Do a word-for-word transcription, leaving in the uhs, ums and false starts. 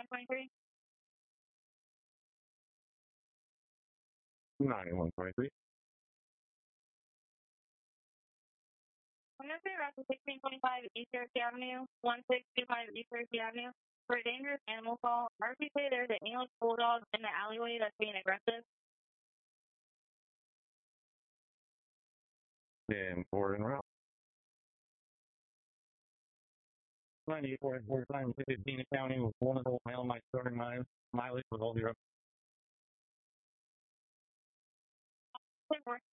one twenty-three. ninety-one twenty-three. I'm going to say around sixteen twenty-five East Cherokee Avenue, one six two five East Cherokee Avenue. For a dangerous animal call, R P say there's an English bulldog in the alleyway that's being aggressive. And forward and route. ninety-eight forty-nine, fifteen County with one adult male, my starting mileage, mileage with all zero. Ten four.